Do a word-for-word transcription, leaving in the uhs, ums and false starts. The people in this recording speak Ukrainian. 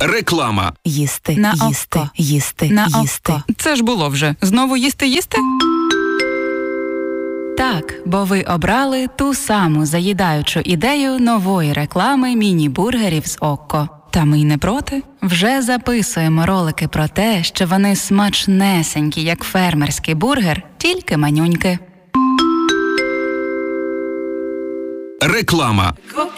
Реклама. Їсти, На їсти, око. їсти, На їсти. око. Це ж було вже. Знову їсти-їсти? Так, бо ви обрали ту саму заїдаючу ідею нової реклами міні-бургерів з Окко. Та ми й не проти. Вже записуємо ролики про те, що вони смачнесенькі, як фермерський бургер, тільки манюньки. Реклама.